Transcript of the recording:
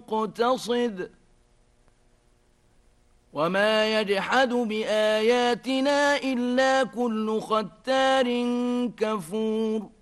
مقتصد وما يجحد بآياتنا إلا كل ختار كفور